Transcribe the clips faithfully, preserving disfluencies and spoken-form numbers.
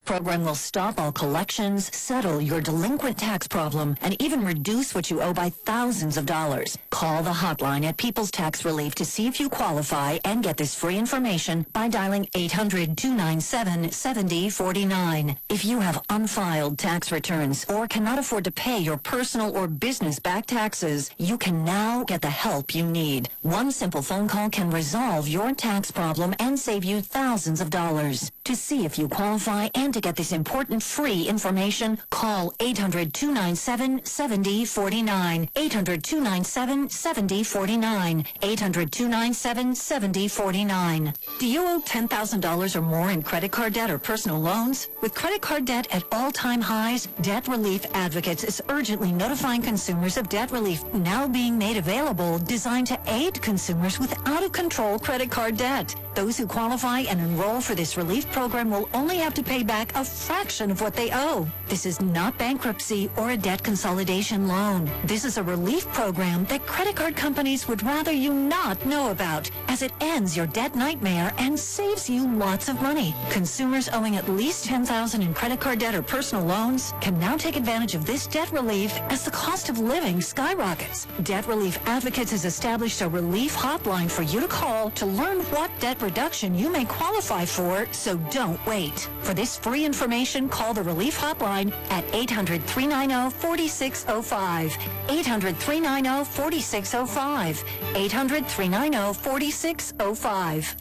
program will stop all collections, settle your delinquent tax problem, and even reduce what you owe by thousands of dollars. Call the hotline at People's Tax Relief to see if you qualify and get this free information by dialing eight hundred, two nine seven, seven zero four nine. If you have unfiled tax returns or cannot afford to pay your personal or business-backed taxes, you can now get the help you need. One simple phone call can resolve your tax problem and save you thousands of dollars. To see if you qualify and to get this important free information, call eight hundred, two nine seven, seven zero four nine. eight hundred, two nine seven, seven zero four nine. eight hundred, two nine seven, seven zero four nine. Do you owe ten thousand dollars or more in credit card debt or personal loans? With credit card debt at all-time highs, Debt Relief Advocates is urgently notifying consumers of debt relief now being made available, designed to aid consumers with out-of-control credit card debt. Those who qualify and enroll for this relief program will only have to pay back a fraction of what they owe. This is not bankruptcy or a debt consolidation loan. This is a relief program that credit card companies would rather you not know about, as it ends your debt nightmare and saves you lots of money. Consumers owing at least ten thousand dollars in credit card debt or personal loans can now take advantage of this debt relief as the cost of living skyrockets. Debt Relief Advocates has established a relief hotline for you to call to learn what debt reduction you may qualify for, so don't wait. For this free information, call the relief hotline at eight hundred, three nine zero, four six zero five. eight hundred, three nine zero, four six zero five. eight hundred, three nine zero, four six zero five.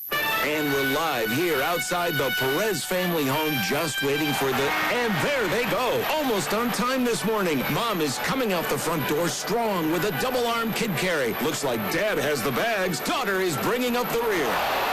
And we're live here outside the Perez family home, just waiting for the... And there they go. Almost on time this morning. Mom is coming out the front door strong with a double-arm kid carry. Looks like Dad has the bags. Daughter is bringing up the rear.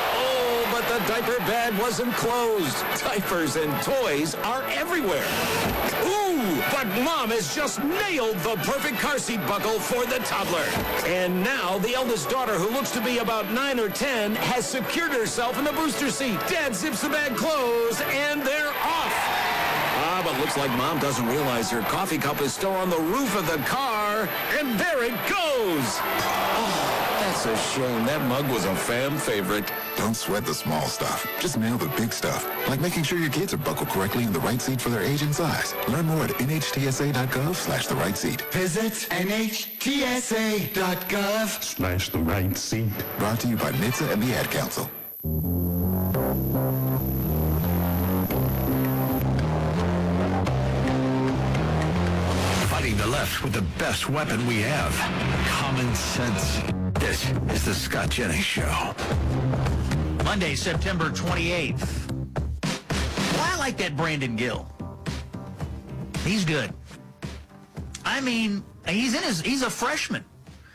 Oh, but the diaper bag wasn't closed. Diapers and toys are everywhere. Ooh, but Mom has just nailed the perfect car seat buckle for the toddler. And now the eldest daughter, who looks to be about nine or ten, has secured herself in the booster seat. Dad zips the bag closed, and they're off. Ah, but looks like Mom doesn't realize her coffee cup is still on the roof of the car, and there it goes. Oh, that's a shame. That mug was a fan favorite. Don't sweat the small stuff. Just nail the big stuff, like making sure your kids are buckled correctly in the right seat for their age and size. Learn more at N H T S A dot gov slash the right seat. Visit N H T S A dot gov slash the right seat. Brought to you by N H T S A and the Ad Council. Fighting the left with the best weapon we have, common sense. This is the Scott Jennings Show. Monday, September twenty-eighth. Well, I like that Brandon Gill. He's good. I mean, he's in his, he's a freshman.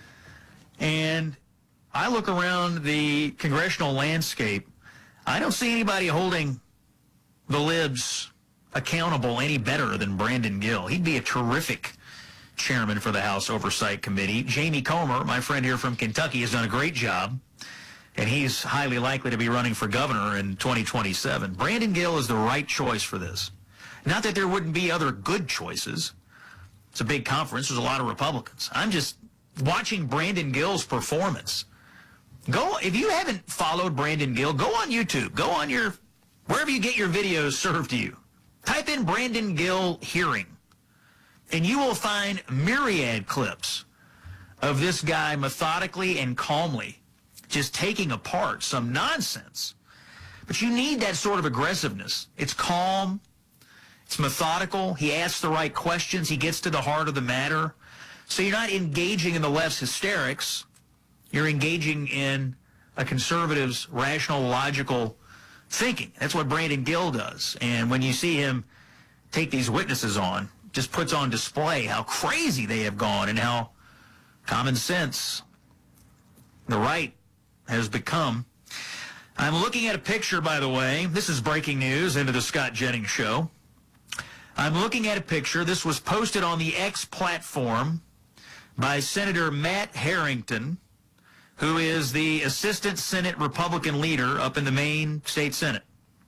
And I look around the congressional landscape, I don't see anybody holding the libs accountable any better than Brandon Gill. He'd be a terrific chairman for the House Oversight Committee. Jamie Comer, my friend here from Kentucky, has done a great job, and he's highly likely to be running for governor in twenty twenty-seven. Brandon Gill is the right choice for this. Not that there wouldn't be other good choices. It's a big conference. There's a lot of Republicans. I'm just watching Brandon Gill's performance. Go, if you haven't followed Brandon Gill, go on YouTube. Go on your, wherever you get your videos served to you. Type in Brandon Gill hearing, and you will find myriad clips of this guy methodically and calmly just taking apart some nonsense. But you need that sort of aggressiveness. It's calm. It's methodical. He asks the right questions. He gets to the heart of the matter. So you're not engaging in the left's hysterics. You're engaging in a conservative's rational, logical thinking. That's what Brandon Gill does. And when you see him take these witnesses on, just puts on display how crazy they have gone and how common sense the right has become. I'm looking at a picture, by the way. This is breaking news into the Scott Jennings Show. I'm looking at a picture. This was posted on the X platform by Senator Matt Harrington, who is the Assistant Senate Republican leader up in the Maine State Senate.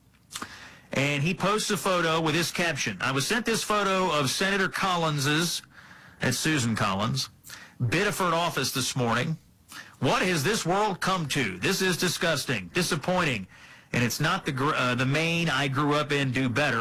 And he posts a photo with this caption. I was sent this photo of Senator Collins's, that's Susan Collins, Biddeford office this morning. What has this world come to? This is disgusting, disappointing, and it's not the, uh, the Maine I grew up in. Do better.